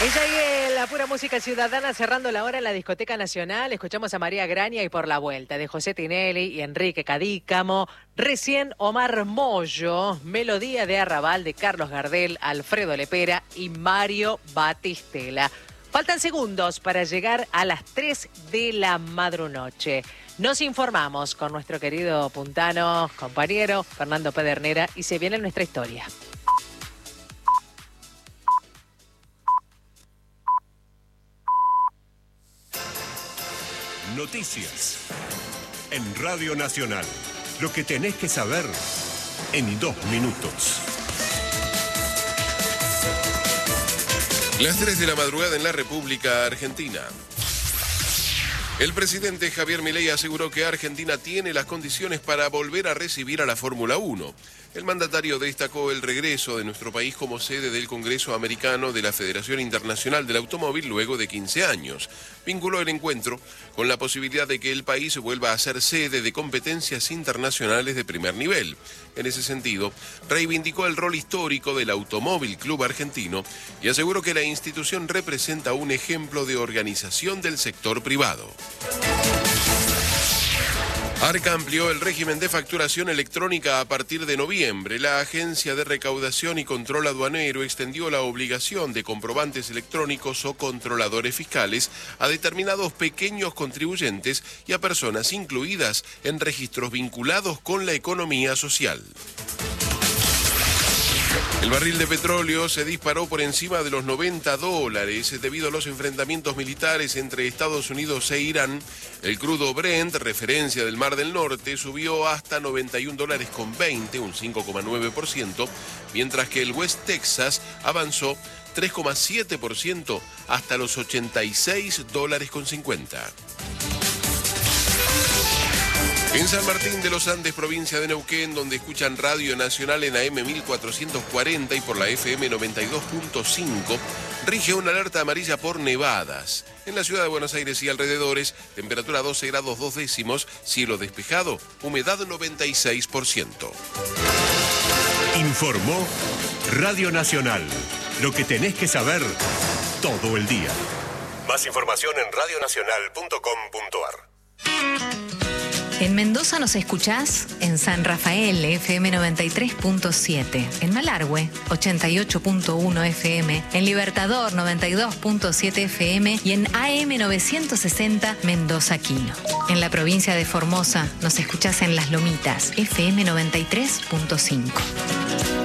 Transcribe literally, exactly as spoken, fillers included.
Ella y la pura música ciudadana cerrando la hora en la Discoteca Nacional. Escuchamos a María Graña y Por la Vuelta de José Tinelli y Enrique Cadícamo. Recién Omar Mollo, Melodía de Arrabal de Carlos Gardel, Alfredo Lepera y Mario Batistela. Faltan segundos para llegar a las tres de la madrunoche. Nos informamos con nuestro querido puntano, compañero Fernando Pedernera, y se viene nuestra historia. Noticias en Radio Nacional. Lo que tenés que saber en dos minutos. Las tres de la madrugada en la República Argentina. El presidente Javier Milei aseguró que Argentina tiene las condiciones para volver a recibir a la Fórmula uno. El mandatario destacó el regreso de nuestro país como sede del Congreso Americano de la Federación Internacional del Automóvil luego de quince años. Vinculó el encuentro con la posibilidad de que el país vuelva a ser sede de competencias internacionales de primer nivel. En ese sentido, reivindicó el rol histórico del Automóvil Club Argentino y aseguró que la institución representa un ejemplo de organización del sector privado. Arca amplió el régimen de facturación electrónica a partir de noviembre. La Agencia de Recaudación y Control Aduanero extendió la obligación de comprobantes electrónicos o controladores fiscales a determinados pequeños contribuyentes y a personas incluidas en registros vinculados con la economía social. El barril de petróleo se disparó por encima de los noventa dólares debido a los enfrentamientos militares entre Estados Unidos e Irán. El crudo Brent, referencia del Mar del Norte, subió hasta noventa y un dólares con veinte, un cinco coma nueve por ciento, mientras que el West Texas avanzó tres coma siete por ciento hasta los ochenta y seis dólares con cincuenta. En San Martín de los Andes, provincia de Neuquén, donde escuchan Radio Nacional en A M mil cuatrocientos cuarenta y por la F M noventa y dos punto cinco, rige una alerta amarilla por nevadas. En la ciudad de Buenos Aires y alrededores, temperatura doce grados dos décimos, cielo despejado, humedad noventa y seis por ciento. Informó Radio Nacional. Lo que tenés que saber todo el día. Más información en radio nacional punto com punto a r. En Mendoza nos escuchás en San Rafael, F M noventa y tres punto siete, en Malargüe, ochenta y ocho punto uno F M, en Libertador, noventa y dos punto siete F M y en A M novecientos sesenta Mendoza Quino. En la provincia de Formosa nos escuchás en Las Lomitas, F M noventa y tres punto cinco.